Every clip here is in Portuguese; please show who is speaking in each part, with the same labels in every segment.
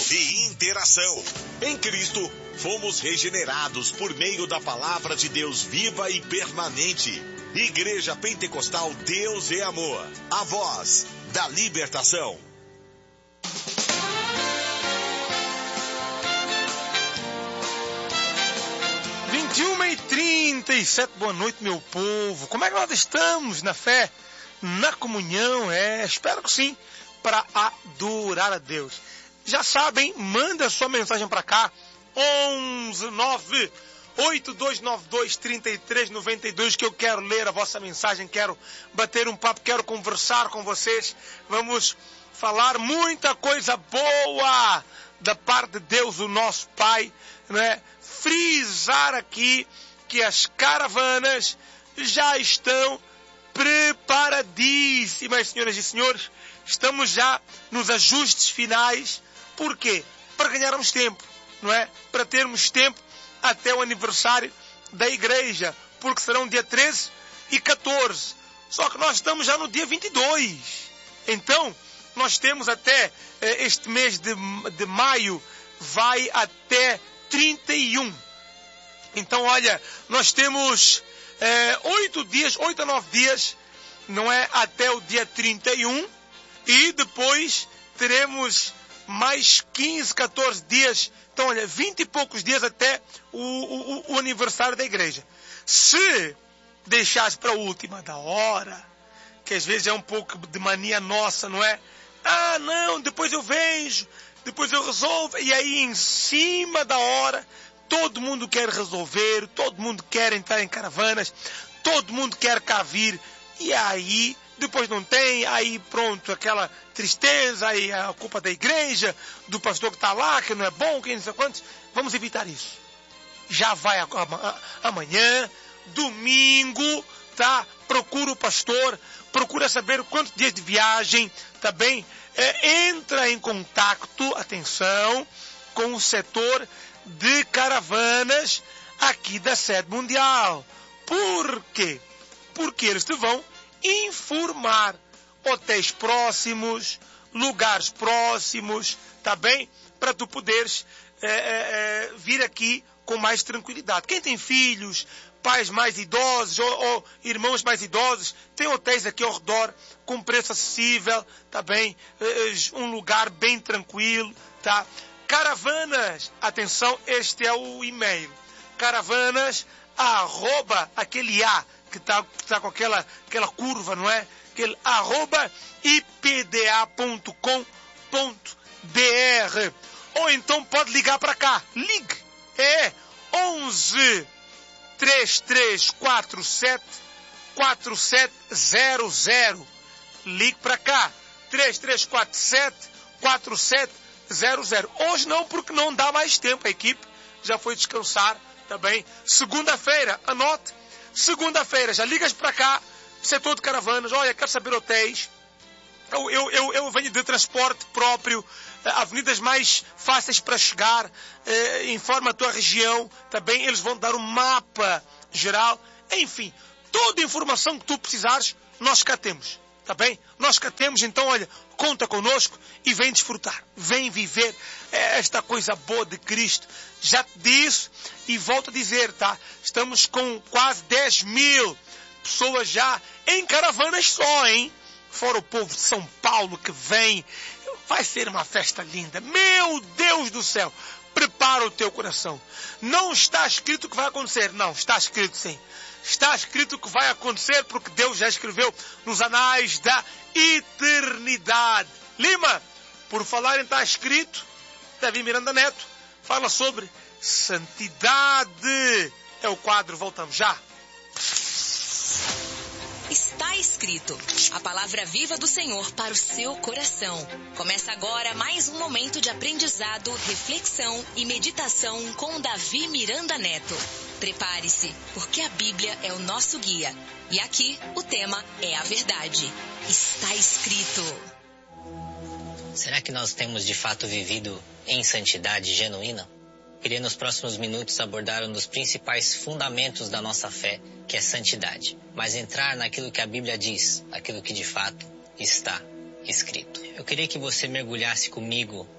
Speaker 1: e interação. Em Cristo, fomos regenerados por meio da palavra de Deus viva e permanente. Igreja Pentecostal Deus é Amor, a voz da libertação.
Speaker 2: 21h37, boa noite, meu povo. Como é que nós estamos na fé, na comunhão? Espero que sim, para adorar a Deus. Já sabem, manda sua mensagem para cá, 11982923392, que eu quero ler a vossa mensagem, quero bater um papo, quero conversar com vocês. Vamos falar muita coisa boa da parte de Deus, o nosso Pai, né? Frisar aqui que as caravanas já estão preparadíssimas, senhoras e senhores. Estamos já nos ajustes finais. Por quê? Para ganharmos tempo, não é? Para termos tempo até o aniversário da igreja, porque serão dia 13 e 14. Só que nós estamos já no dia 22. Então, nós temos até este mês de maio, vai até 31. Então, olha, nós temos 8 a 9 dias, não é? Até o dia 31. E depois teremos mais 15, 14 dias. Então, olha, 20 e poucos dias até o aniversário da igreja. Se deixasse para a última da hora, que às vezes é um pouco de mania nossa, não é? Ah, não, depois eu vejo, depois eu resolvo. E aí, em cima da hora, todo mundo quer resolver, todo mundo quer entrar em caravanas, todo mundo quer cá vir. E aí, depois não tem, aí pronto, aquela tristeza, aí a culpa da igreja, do pastor que está lá, que não é bom, que não sei quantos. Vamos evitar isso. Já vai amanhã, domingo, tá? Procura o pastor, procura saber quantos dias de viagem, tá bem? Entra em contato, atenção, com o setor de caravanas aqui da sede mundial. Por quê? Porque eles te vão informar hotéis próximos, lugares próximos, tá bem? Para tu poderes vir aqui com mais tranquilidade. Quem tem filhos, pais mais idosos ou irmãos mais idosos, tem hotéis aqui ao redor com preço acessível, tá bem? Um lugar bem tranquilo, tá? Caravanas, atenção, este é o e-mail. Caravanas, aquele A que tá com aquela curva, não é? Aquele @ipda.com.br. Ou então pode ligar para cá. Ligue. 11 3347 4700. Ligue para cá. 3347 4700. Hoje não, porque não dá mais tempo. A equipe já foi descansar, tá bem? Segunda-feira, anote. Segunda-feira, já ligas para cá, setor de caravanas, olha, quero saber hotéis. Eu venho de transporte próprio, avenidas mais fáceis para chegar, informa a tua região, tá bem? Eles vão dar um mapa geral, enfim, toda a informação que tu precisares, nós cá temos, tá bem? Nós cá temos, então, olha, conta connosco e vem desfrutar, vem viver esta coisa boa de Cristo. Já te disse e volto a dizer, tá? Estamos com quase 10.000 pessoas já em caravanas só, hein? Fora o povo de São Paulo que vem. Vai ser uma festa linda. Meu Deus do céu! Prepara o teu coração. Não está escrito que vai acontecer. Não, está escrito sim. Está escrito que vai acontecer porque Deus já escreveu nos anais da eternidade. Lima, por falar em está escrito, Davi Miranda Neto fala sobre santidade. É o quadro, voltamos já.
Speaker 3: Está escrito, a palavra viva do Senhor para o seu coração. Começa agora mais um momento de aprendizado, reflexão e meditação com Davi Miranda Neto. Prepare-se, porque a Bíblia é o nosso guia. E aqui o tema é a verdade. Está escrito.
Speaker 4: Será que nós temos de fato vivido em santidade genuína? Queria nos próximos minutos abordar um dos principais fundamentos da nossa fé, que é santidade. Mas entrar naquilo que a Bíblia diz, aquilo que de fato está escrito. Eu queria que você mergulhasse comigo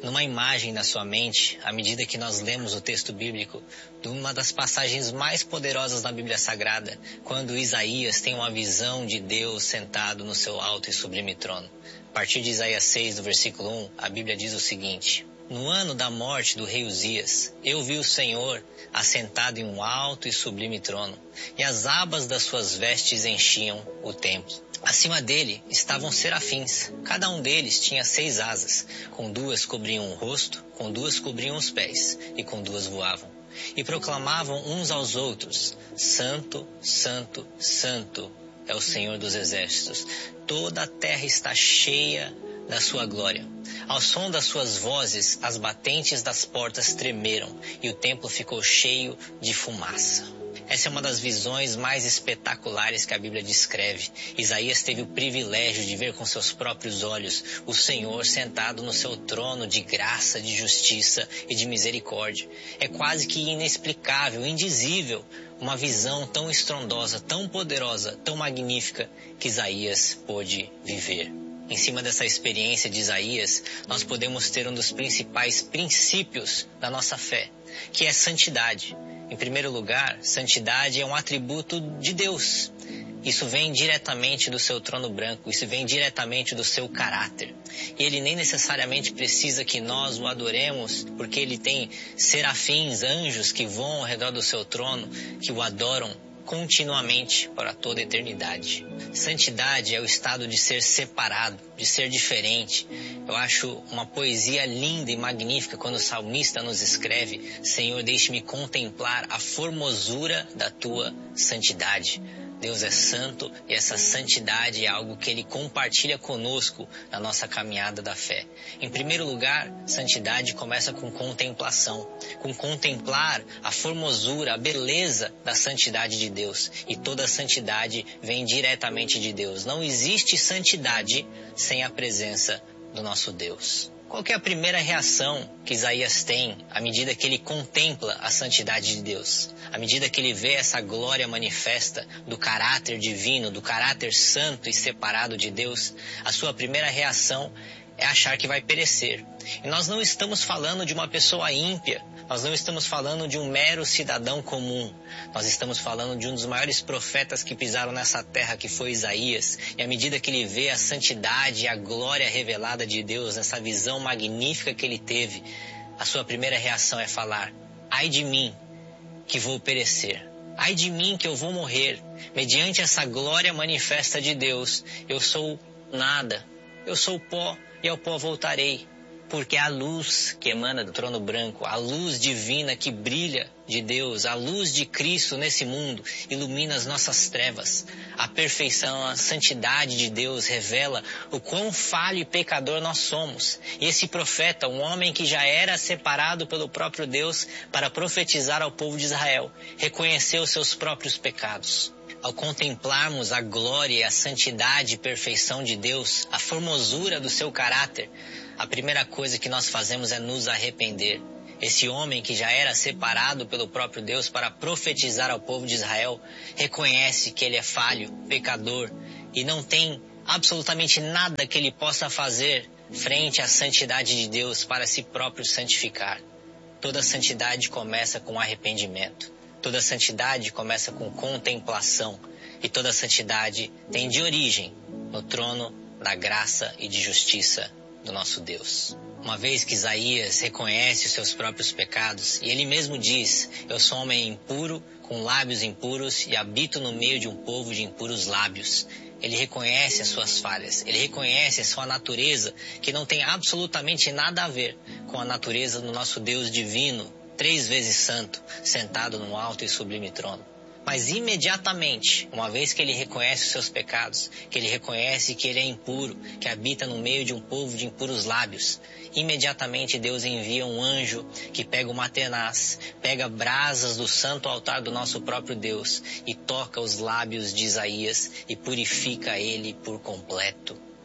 Speaker 4: numa imagem na sua mente, à medida que nós lemos o texto bíblico, de uma das passagens mais poderosas da Bíblia Sagrada, quando Isaías tem uma visão de Deus sentado no seu alto e sublime trono. A partir de Isaías 6, do versículo 1, a Bíblia diz o seguinte: no ano da morte do rei Uzias, eu vi o Senhor assentado em um alto e sublime trono, e as abas das suas vestes enchiam o templo. Acima dele estavam serafins, cada um deles tinha 6 asas, com 2 cobriam o rosto, com 2 cobriam os pés, e com 2 voavam. E proclamavam uns aos outros: Santo, Santo, Santo é o Senhor dos exércitos. Toda a terra está cheia da sua glória. Ao som das suas vozes, as batentes das portas tremeram, e o templo ficou cheio de fumaça. Essa é uma das visões mais espetaculares que a Bíblia descreve. Isaías teve o privilégio de ver com seus próprios olhos o Senhor sentado no seu trono de graça, de justiça e de misericórdia. É quase que inexplicável, indizível, uma visão tão estrondosa, tão poderosa, tão magnífica que Isaías pôde viver. Em cima dessa experiência de Isaías, nós podemos ter um dos principais princípios da nossa fé, que é santidade. Em primeiro lugar, santidade é um atributo de Deus. Isso vem diretamente do seu trono branco, isso vem diretamente do seu caráter. E ele nem necessariamente precisa que nós o adoremos, porque ele tem serafins, anjos que vão ao redor do seu trono, que o adoram continuamente para toda a eternidade. Santidade é o estado de ser separado, de ser diferente. Eu acho uma poesia linda e magnífica quando o salmista nos escreve: Senhor, deixe-me contemplar a formosura da tua santidade. Deus é santo e essa santidade é algo que Ele compartilha conosco na nossa caminhada da fé. Em primeiro lugar, santidade começa com contemplação, com contemplar a formosura, a beleza da santidade de Deus. E toda santidade vem diretamente de Deus. Não existe santidade sem a presença do nosso Deus. Qual que é a primeira reação que Isaías tem à medida que ele contempla a santidade de Deus? À medida que ele vê essa glória manifesta do caráter divino, do caráter santo e separado de Deus, a sua primeira reação é achar que vai perecer. E nós não estamos falando de uma pessoa ímpia, nós não estamos falando de um mero cidadão comum. Nós estamos falando de um dos maiores profetas que pisaram nessa terra, que foi Isaías. E à medida que ele vê a santidade e a glória revelada de Deus, essa visão magnífica que ele teve, a sua primeira reação é falar: ai de mim, que vou perecer. Ai de mim, que eu vou morrer. Mediante essa glória manifesta de Deus, eu sou nada, eu sou pó e ao pó voltarei. Porque a luz que emana do trono branco, a luz divina que brilha de Deus, a luz de Cristo nesse mundo, ilumina as nossas trevas. A perfeição, a santidade de Deus revela o quão falho e pecador nós somos. E esse profeta, um homem que já era separado pelo próprio Deus para profetizar ao povo de Israel, reconheceu seus próprios pecados. Ao contemplarmos a glória e a santidade e perfeição de Deus, a formosura do seu caráter, a primeira coisa que nós fazemos é nos arrepender. Esse homem que já era separado pelo próprio Deus para profetizar ao povo de Israel, reconhece que ele é falho, pecador, e não tem absolutamente nada que ele possa fazer frente à santidade de Deus para si próprio santificar. Toda santidade começa com arrependimento. Toda santidade começa com contemplação. E toda santidade tem de origem no trono da graça e de justiça do nosso Deus. Uma vez que Isaías reconhece os seus próprios pecados, e ele mesmo diz: eu sou um homem impuro, com lábios impuros, e habito no meio de um povo de impuros lábios. Ele reconhece as suas falhas, ele reconhece a sua natureza, que não tem absolutamente nada a ver com a natureza do nosso Deus divino, 3 vezes santo, sentado num alto e sublime trono. Mas imediatamente, uma vez que ele reconhece os seus pecados, que ele reconhece que ele é impuro, que habita no meio de um povo de impuros lábios, imediatamente Deus envia um anjo que pega uma tenaz, pega brasas do santo altar do nosso próprio Deus e toca os lábios de Isaías e purifica ele por completo.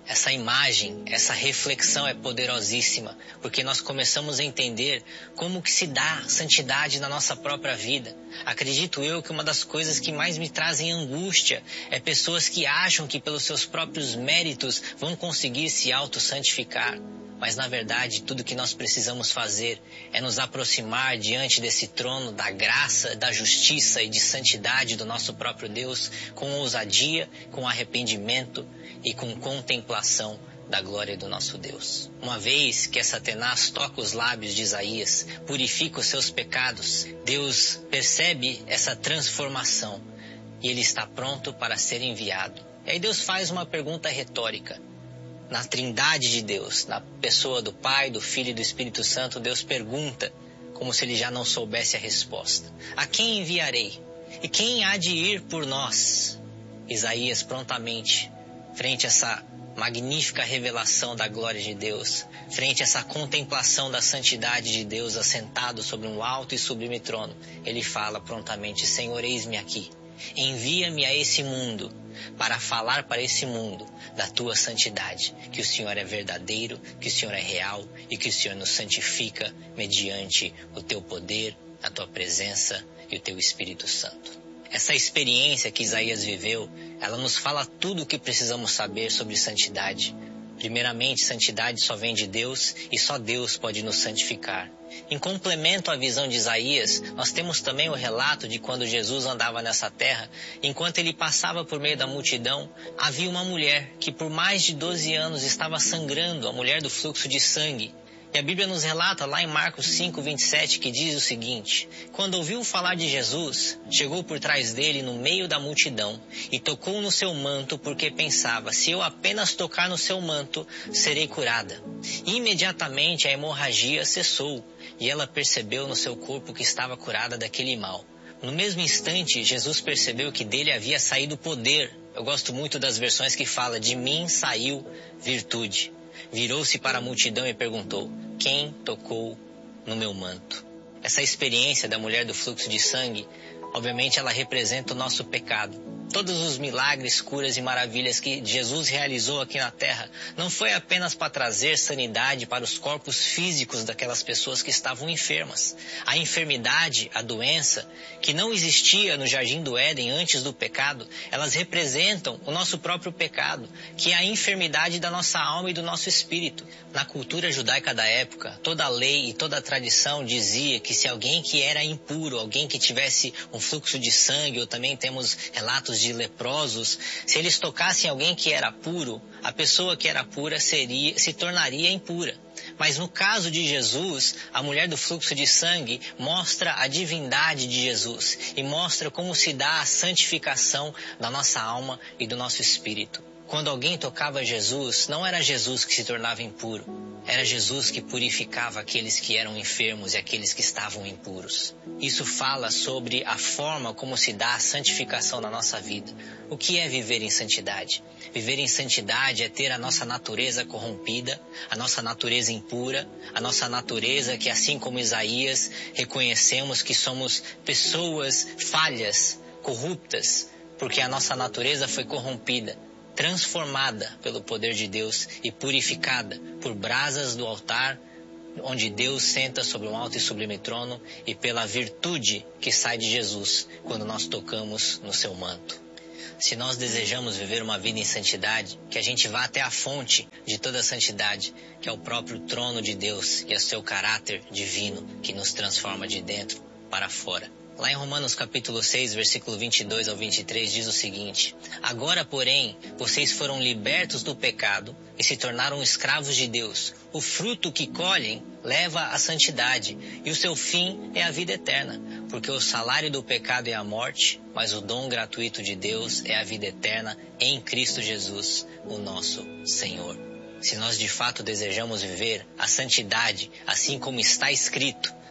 Speaker 4: Essa imagem, essa reflexão é poderosíssima, porque nós começamos a entender como que se dá santidade na nossa própria vida. Acredito eu que uma das coisas que mais me trazem angústia é pessoas que acham que pelos seus próprios méritos vão conseguir se auto-santificar. Mas na verdade tudo que nós precisamos fazer é nos aproximar diante desse trono da graça, da justiça e de santidade do nosso próprio Deus com ousadia, com arrependimento e com contemplação da glória do nosso Deus. Uma vez que essa tenaz toca os lábios de Isaías, purifica os seus pecados, Deus percebe essa transformação e ele está pronto para ser enviado. E aí Deus faz uma pergunta retórica. Na trindade de Deus, na pessoa do Pai, do Filho e do Espírito Santo, Deus pergunta, como se ele já não soubesse a resposta: a quem enviarei? E quem há de ir por nós? Isaías prontamente, frente a essa magnífica revelação da glória de Deus, frente a essa contemplação da santidade de Deus assentado sobre um alto e sublime trono, ele fala prontamente: Senhor, eis-me aqui. Envia-me a esse mundo para falar para esse mundo da tua santidade, que o Senhor é verdadeiro, que o Senhor é real e que o Senhor nos santifica mediante o teu poder, a tua presença e o teu Espírito Santo. Essa experiência que Isaías viveu, ela nos fala tudo o que precisamos saber sobre santidade. Primeiramente, santidade só vem de Deus e só Deus pode nos santificar. Em complemento à visão de Isaías, nós temos também o relato de quando Jesus andava nessa terra. Enquanto ele passava por meio da multidão, havia uma mulher que por mais de 12 anos estava sangrando, a mulher do fluxo de sangue. E a Bíblia nos relata lá em Marcos 5:27 que diz o seguinte: quando ouviu falar de Jesus, chegou por trás dele no meio da multidão e tocou no seu manto, porque pensava: se eu apenas tocar no seu manto, serei curada. E imediatamente a hemorragia cessou e ela percebeu no seu corpo que estava curada daquele mal. No mesmo instante, Jesus percebeu que dele havia saído poder. Eu gosto muito das versões que fala: de mim saiu virtude. Virou-se para a multidão e perguntou: quem tocou no meu manto? Essa experiência da mulher do fluxo de sangue, obviamente ela representa o nosso pecado. Todos os milagres, curas e maravilhas que Jesus realizou aqui na terra não foi apenas para trazer sanidade para os corpos físicos daquelas pessoas que estavam enfermas. A enfermidade, a doença, que não existia no Jardim do Éden antes do pecado, elas representam o nosso próprio pecado, que é a enfermidade da nossa alma e do nosso espírito. Na cultura judaica da época, toda a lei e toda a tradição dizia que se alguém que era impuro, alguém que tivesse um fluxo de sangue, ou também temos relatos de leprosos, se eles tocassem alguém que era puro, a pessoa que era pura se tornaria impura. Mas no caso de Jesus, a mulher do fluxo de sangue mostra a divindade de Jesus e mostra como se dá a santificação da nossa alma e do nosso espírito. Quando alguém tocava Jesus, não era Jesus que se tornava impuro, era Jesus que purificava aqueles que eram enfermos e aqueles que estavam impuros. Isso fala sobre a forma como se dá a santificação na nossa vida. O que é viver em santidade? Viver em santidade é ter a nossa natureza corrompida, a nossa natureza impura, a nossa natureza que, assim como Isaías, reconhecemos que somos pessoas falhas, corruptas, porque a nossa natureza foi corrompida, transformada pelo poder de Deus e purificada por brasas do altar, onde Deus senta sobre um alto e sublime trono, e pela virtude que sai de Jesus quando nós tocamos no seu manto. Se nós desejamos viver uma vida em santidade, que a gente vá até a fonte de toda a santidade, que é o próprio trono de Deus e é o seu caráter divino que nos transforma de dentro para fora. Lá em Romanos capítulo 6, versículo 22 ao 23, diz o seguinte: agora, porém, vocês foram libertos do pecado e se tornaram escravos de Deus. O fruto que colhem leva à santidade e o seu fim é a vida eterna, porque o salário do pecado é a morte, mas o dom gratuito de Deus é a vida eterna em Cristo Jesus, o nosso Senhor. Se nós de fato desejamos viver a santidade, assim como está escrito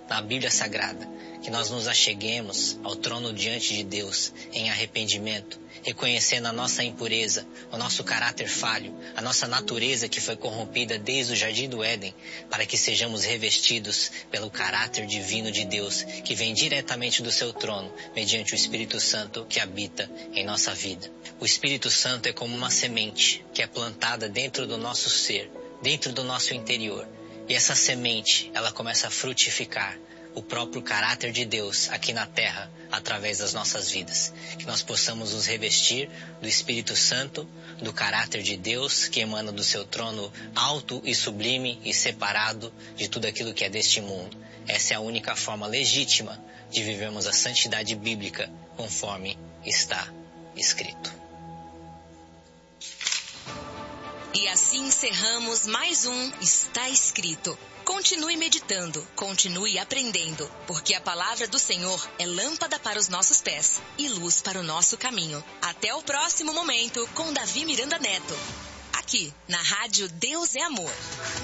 Speaker 4: na Bíblia Sagrada, que nós nos acheguemos ao trono diante de Deus em arrependimento, reconhecendo a nossa impureza, o nosso caráter falho, a nossa natureza que foi corrompida desde o Jardim do Éden, para que sejamos revestidos pelo caráter divino de Deus, que vem diretamente do seu trono, mediante o Espírito Santo que habita em nossa vida. O Espírito Santo é como uma semente que é plantada dentro do nosso ser, dentro do nosso interior. E essa semente, ela começa a frutificar o próprio caráter de Deus aqui na terra, através das nossas vidas. Que nós possamos nos revestir do Espírito Santo, do caráter de Deus, que emana do seu trono alto e sublime e separado de tudo aquilo que é deste mundo. Essa é a única forma legítima de vivermos a santidade bíblica, conforme está escrito.
Speaker 3: E assim encerramos mais um Está Escrito. Continue meditando, continue aprendendo, porque a palavra do Senhor é lâmpada para os nossos pés e luz para o nosso caminho. Até o próximo momento com Davi Miranda Neto, aqui na Rádio Deus é Amor.